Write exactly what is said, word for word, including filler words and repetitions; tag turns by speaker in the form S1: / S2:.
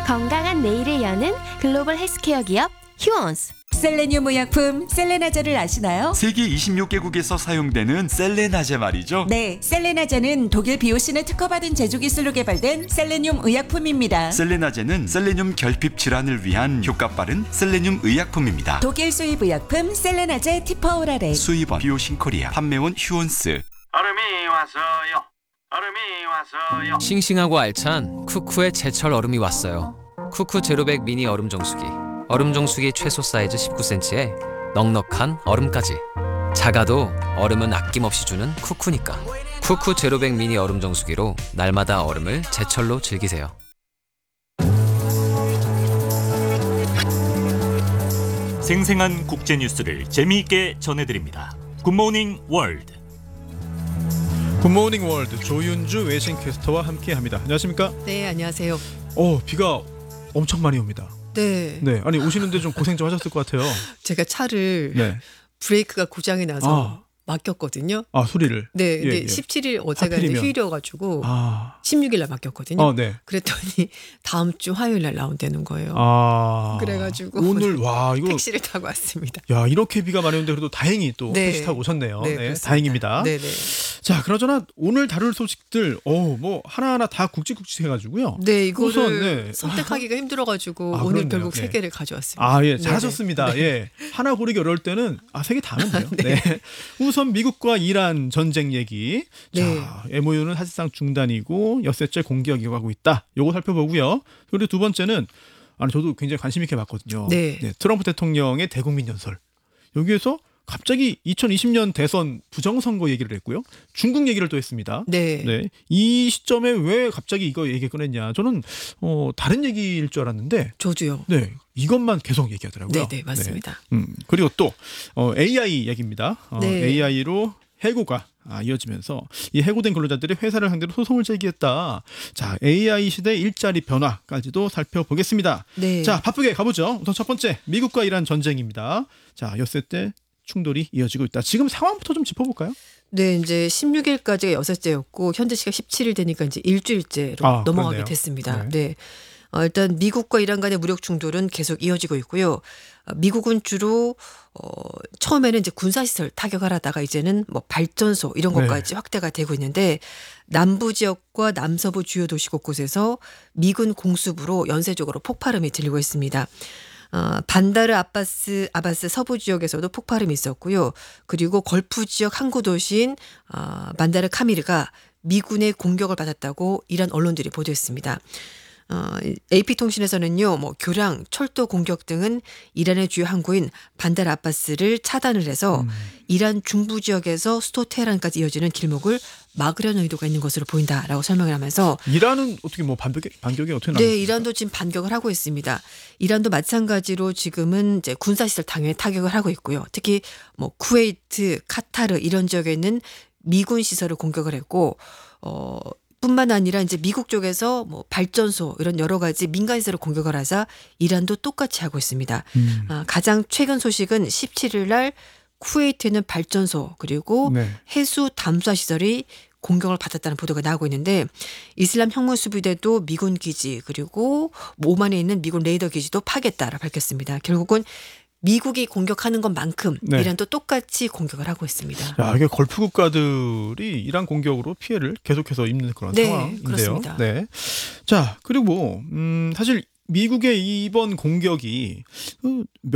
S1: 건강한 내일을 여는 글로벌 헬스케어 기업 휴원스.
S2: 셀레늄 의약품 셀레나제를 아시나요?
S3: 세계 이십육 개국에서 사용되는 셀레나제 말이죠.
S2: 네, 셀레나제는 독일 비오신에 특허받은 제조 기술로 개발된 셀레늄 의약품입니다.
S3: 셀레나제는 셀레늄 결핍 질환을 위한 효과 빠른 셀레늄 의약품입니다.
S2: 독일 수입 의약품 셀레나제 티퍼오랄에
S3: 수입원 비오신 코리아, 판매원 휴원스.
S4: 얼음이 왔어요. 얼음이 왔어요.
S5: 싱싱하고 알찬 쿠쿠의 제철 얼음이 왔어요. 쿠쿠 제로백 미니 얼음 정수기. 얼음 정수기 최소 사이즈 십구 센티미터에 넉넉한 얼음까지. 작아도 얼음은 아낌없이 주는 쿠쿠니까. 쿠쿠 제로백 미니 얼음 정수기로 날마다 얼음을 제철로 즐기세요.
S6: 생생한 국제 뉴스를 재미있게 전해드립니다. 굿모닝 월드.
S7: 굿모닝 월드 조윤주 외신 캐스터와 함께합니다. 안녕하십니까?
S8: 네, 안녕하세요.
S7: 어 비가 엄청 많이 옵니다.
S8: 네.
S7: 네, 아니 오시는데 좀 고생 좀 하셨을 것 같아요.
S8: 제가 차를
S7: 네.
S8: 브레이크가 고장이 나서
S7: 아.
S8: 맡겼거든요.
S7: 아 소리를.
S8: 네, 근데
S7: 예, 예.
S8: 십칠 일 어제가 이제
S7: 하필이면.
S8: 휴일이어가지고
S7: 아,
S8: 십육 일 날 맡겼거든요.
S7: 어, 네.
S8: 그랬더니 다음 주 화요일 날 나온다는 거예요.
S7: 아,
S8: 그래가지고
S7: 오늘 와 이거.
S8: 택시를 타고 왔습니다.
S7: 야 이렇게 비가 많이 오는데 그래도 다행히 또
S8: 네.
S7: 택시 타고 오셨네요.
S8: 네,
S7: 네,
S8: 그렇습니다.
S7: 다행입니다.
S8: 네, 네.
S7: 자, 그나저나 오늘 다룰 소식들, 어뭐 하나하나 다 굵직굵직해가지고요.
S8: 네, 이거를
S7: 우선, 네.
S8: 선택하기가 힘들어가지고
S7: 아,
S8: 오늘
S7: 그렇네요.
S8: 결국
S7: 네.
S8: 세 개를 가져왔습니다.
S7: 아, 예,
S8: 네,
S7: 잘하셨습니다.
S8: 네.
S7: 예, 하나 고르기 어려울 때는 아, 세 개 다 하면 돼요. 네. 우선 미국과 이란 전쟁 얘기.
S8: 네.
S7: 자, 엠오유는 사실상 중단이고 엿새째 공격 이어가고 있다. 요거 살펴보고요. 그리고 두 번째는 아니 저도 굉장히 관심 있게 봤거든요.
S8: 네.
S7: 트럼프 대통령의 대국민 연설. 여기에서 갑자기 이천이십 년 대선 부정선거 얘기를 했고요. 중국 얘기를 또 했습니다.
S8: 네.
S7: 네. 이 시점에 왜 갑자기 이거 얘기 꺼냈냐. 저는 어, 다른 얘기일 줄 알았는데
S8: 저도요.
S7: 네, 이것만 계속 얘기하더라고요.
S8: 네, 네, 맞습니다.
S7: 네. 음, 그리고 또 어, 에이아이 얘기입니다. 어,
S8: 네.
S7: 에이아이로 해고가 아, 이어지면서 이 해고된 근로자들이 회사를 상대로 소송을 제기했다. 자, 에이아이 시대 일자리 변화까지도 살펴보겠습니다.
S8: 네.
S7: 자, 바쁘게 가보죠. 우선 첫 번째, 미국과 이란 전쟁입니다. 자, 엿새 때 충돌이 이어지고 있다. 지금 상황부터 좀 짚어볼까요?
S8: 네, 이제 십육 일까지가 여섯째였고 현재 시각 십칠 일 되니까 이제 일주일째로
S7: 아,
S8: 넘어가게
S7: 그렇네요.
S8: 됐습니다.
S7: 네.
S8: 네. 어, 일단 미국과 이란 간의 무력 충돌은 계속 이어지고 있고요. 어, 미국은 주로 어, 처음에는 이제 군사시설 타격을 하다가 이제는 뭐 발전소 이런 것까지
S7: 네.
S8: 확대가 되고 있는데 남부 지역과 남서부 주요 도시 곳곳에서 미군 공습으로 연쇄적으로 폭발음이 들리고 있습니다. 어, 반다르 아바스 아바스 서부 지역에서도 폭발음이 있었고요. 그리고 걸프 지역 항구 도시인 어, 반다르 카미르가 미군의 공격을 받았다고 이란 언론들이 보도했습니다. 어, 에이피통신에서는요, 뭐 교량, 철도 공격 등은 이란의 주요 항구인 반다르 아바스를 차단을 해서
S7: 음.
S8: 이란 중부 지역에서 수도 테헤란까지 이어지는 길목을 막으려는 의도가 있는 것으로 보인다라고 설명을 하면서
S7: 이란은 어떻게 뭐 반격이 반격이 어떻게 나옵니까?
S8: 네, 이란도 지금 반격을 하고 있습니다. 이란도 마찬가지로 지금은 이제 군사시설 당연히 타격을 하고 있고요. 특히 뭐 쿠웨이트, 카타르 이런 지역에 있는 미군 시설을 공격을 했고, 어, 뿐만 아니라 이제 미국 쪽에서 뭐 발전소 이런 여러 가지 민간 시설을 공격을 하자 이란도 똑같이 하고 있습니다.
S7: 음.
S8: 아, 가장 최근 소식은 십칠 일 날 쿠웨이트는 발전소 그리고
S7: 네.
S8: 해수 담수화 시설이 공격을 받았다는 보도가 나오고 있는데 이슬람 혁명수비대도 미군 기지 그리고 오만에 있는 미군 레이더 기지도 파괴했다라 밝혔습니다. 결국은 미국이 공격하는 것만큼
S7: 네.
S8: 이란도 똑같이 공격을 하고 있습니다.
S7: 야, 이게 걸프 국가들이 이란 공격으로 피해를 계속해서 입는 그런
S8: 네,
S7: 상황인데요.
S8: 그렇습니다.
S7: 네. 자, 그리고 음, 사실 미국의 이번 공격이 어,